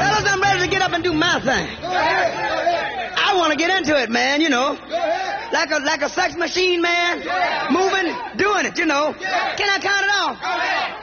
Fellas, I'm ready to get up and do my thing. I want to get into it, man, you know. Like a sex machine, man. Moving, doing it, you know. Can I count it off?